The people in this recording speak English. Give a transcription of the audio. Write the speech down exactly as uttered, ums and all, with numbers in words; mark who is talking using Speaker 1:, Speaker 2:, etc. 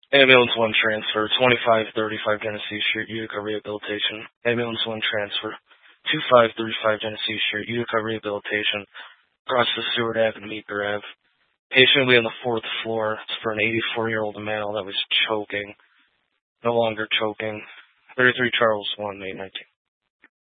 Speaker 1: Ambulance one transfer, twenty-five thirty-five Genesee Street, Utica Rehabilitation. Ambulance one transfer, twenty-five thirty-five Genesee Street, Utica Rehabilitation. Across the Stewart Avenue, Meeker Ave. Patient will be on the fourth floor. It's for an eighty-four-year-old male that was choking. No longer choking. thirty-three Charles one, eight nineteen.